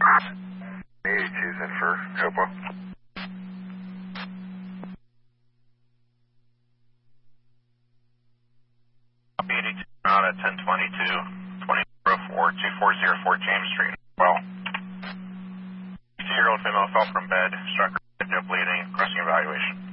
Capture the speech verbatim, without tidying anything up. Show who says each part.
Speaker 1: eighty-two's in for Hopewell.
Speaker 2: eighty-two out at ten twenty-two, twenty oh four, two four zero four James Street. Well, two-year-old female fell from bed, struck her, no bleeding, crossing evaluation.